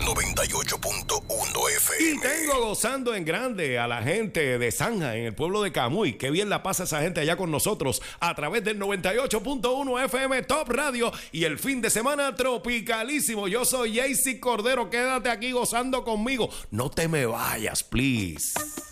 98.1 FM. Y tengo gozando en grande a la gente de Zanja, en el pueblo de Camuy. Qué bien la pasa esa gente allá con nosotros a través del 98.1 FM Top Radio y el fin de semana tropicalísimo. Yo soy Jaycee Cordero. Quédate aquí gozando conmigo. No te me vayas, please.